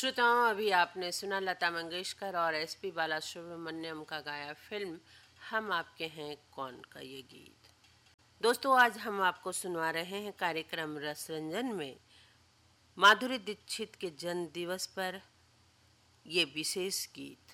श्रोताओं, अभी आपने सुना लता मंगेशकर और एसपी बालासुब्रमण्यम का गाया फिल्म हम आपके हैं कौन का ये गीत। दोस्तों, आज हम आपको सुनवा रहे हैं कार्यक्रम रसरंजन में माधुरी दीक्षित के जन्म दिवस पर ये विशेष गीत।